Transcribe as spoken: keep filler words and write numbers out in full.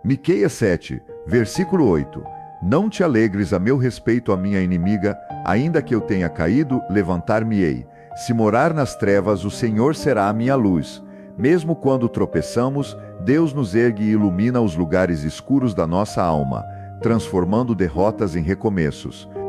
Miqueias sete, versículo oito. Não te alegres a meu respeito, a minha inimiga, ainda que eu tenha caído, levantar-me-ei. Se morar nas trevas, o Senhor será a minha luz. Mesmo quando tropeçamos, Deus nos ergue e ilumina os lugares escuros da nossa alma, transformando derrotas em recomeços.